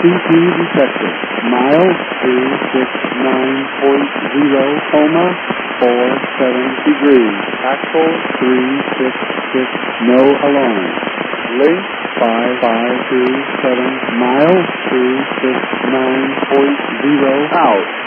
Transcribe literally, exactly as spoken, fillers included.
C P detected. Miles two six nine point zero, coma, four seven degrees. Actual three six six, no alarm. Link five five two seven, miles two six nine point zero, out.